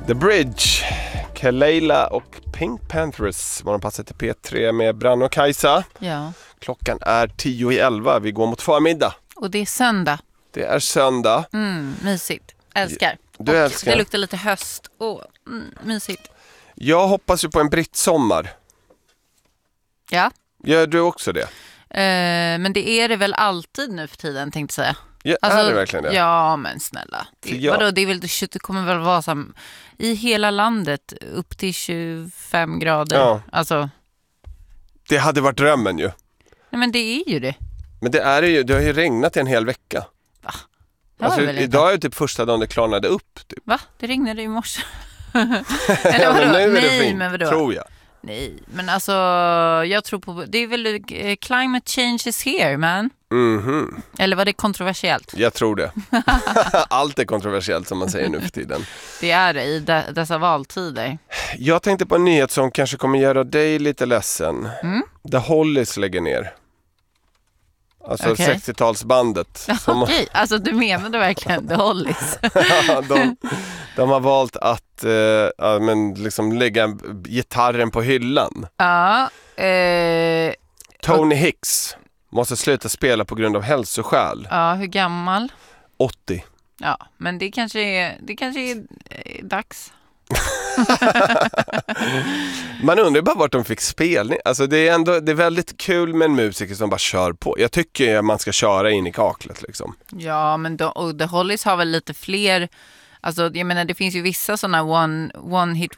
The Bridge, Kelela och Pink Panthers. Morgonpasset till P3 med Branne och Kajsa. Ja. Klockan är 10:11. Vi går mot förmiddag. Och det är söndag. Det är söndag. Mysigt. Älskar. Du älskar. Det luktar lite höst. Mysigt. Jag hoppas ju på en brittsommar. Ja. Gör du också det? Men det är det väl alltid nu för tiden, tänkte jag säga. Ja, alltså, är det verkligen det? Ja, men snälla. Vadå, det är väl, det kommer väl vara så i hela landet upp till 25 grader. Ja. Alltså. Det hade varit drömmen ju. Nej, men det är ju det. Men det är det ju. Det har ju regnat en hel vecka. Va? Alltså, idag är det typ första dagen det klarnade upp. Typ. Va? Det regnade i morse. Eller vadå? Men nu är det Nej, fint, men vadå? tror jag. Nej, men alltså jag tror på, det är väl climate change is here, man. Mhm. Eller var det kontroversiellt? Jag tror det. Allt är kontroversiellt som man säger nu för tiden. Det är det i dessa valtider. Jag tänkte på en nyhet som kanske kommer göra dig lite ledsen. The Hollies lägger ner. Alltså 60-talsbandet. Okej, alltså du menade verkligen The Hollies. Ja, de har valt att liksom lägga gitarren på hyllan. Ja. Tony Hicks måste sluta spela på grund av hälsoskäl. Ja, hur gammal? 80. Ja, men det kanske är dags. Man undrar bara vart de fick spelning. Alltså det är väldigt kul med en musiker som bara kör på. Jag tycker att man ska köra in i kaklet liksom. Ja, men och The Hollies har väl lite fler. Alltså jag menar, det finns ju vissa sådana one hit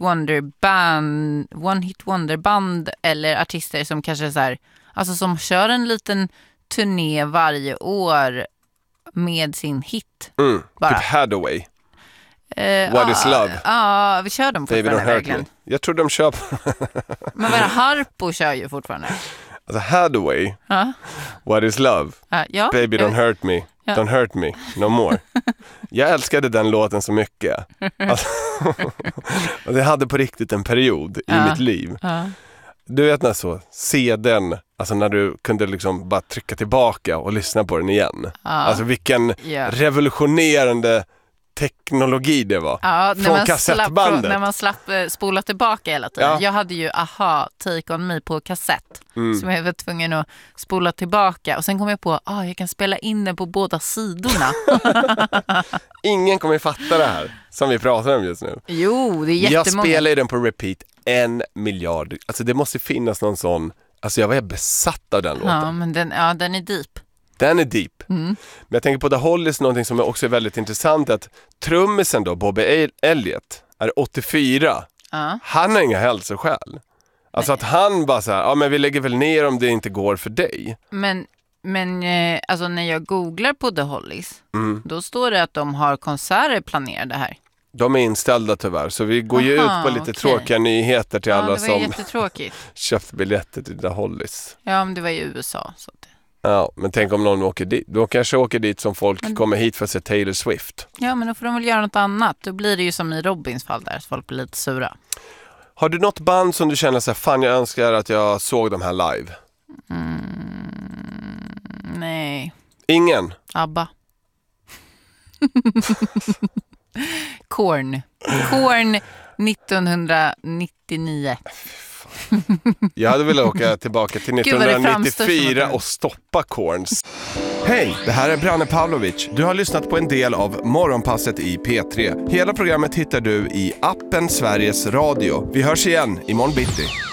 wonder band eller artister som kanske så här, alltså som kör en liten turné varje år med sin hit. Typ Hathaway. What is love? Ja, vi kör dem fortfarande. Baby don't hurt me. Jag tror de kör på. Men vad är det? Harpo kör ju fortfarande. Alltså Hathaway. What is love? Ja. Baby don't hurt me. Don't hurt me no more. Jag älskade den låten så mycket. Alltså, det hade på riktigt en period i mitt liv. Du vet när så, se den, alltså när du kunde liksom bara trycka tillbaka och lyssna på den igen. Alltså vilken revolutionerande teknologi det var. Från kassettbandet. När man slapp spola tillbaka hela tiden. Ja. Jag hade ju Take On Me på kassett. Som jag var tvungen att spola tillbaka. Och sen kom jag på jag kan spela in den på båda sidorna. Ingen kommer fatta det här som vi pratar om just nu. Jo, det är jättemånga. Jag spelar ju den på repeat 1 miljard. Alltså det måste finnas någon sån. Alltså jag var besatt av den låten. Ja, men den är deep. Den är deep. Men jag tänker på The Hollies, någonting som också är väldigt intressant, att trummisen då, Bobby Elliott, är 84. Han har inga hälsoskäl. Alltså att han bara så här, men vi lägger väl ner om det inte går för dig. Men alltså när jag googlar på The Hollies, då står det att de har konserter planerade här. De är inställda tyvärr, så vi går ju ut på lite tråkiga nyheter till alla som köpt biljetter till The Hollies. Ja, men det var i USA så att... Ja, men tänk om någon åker dit. Då kanske åker dit som folk kommer hit för att se Taylor Swift. Ja, men då får de väl göra något annat. Då blir det ju som i Robins fall där, så folk blir lite sura. Har du något band som du känner så här, fan jag önskar att jag såg de här live? Nej. Ingen? ABBA. Korn 1999. Jag hade velat åka tillbaka till 1994 och stoppa Korns. Hej, det här är Branne Pavlovic. Du har lyssnat på en del av Morgonpasset i P3. Hela programmet hittar du i appen Sveriges Radio. Vi hörs igen imorgon bitti.